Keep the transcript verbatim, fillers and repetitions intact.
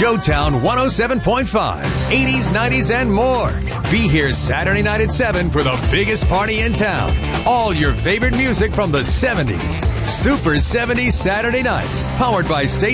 Joetown one oh seven point five, eighties, nineties, and more. Be here Saturday night at seven for the biggest party in town. All your favorite music from the seventies. Super seventies Saturday nights. Powered by State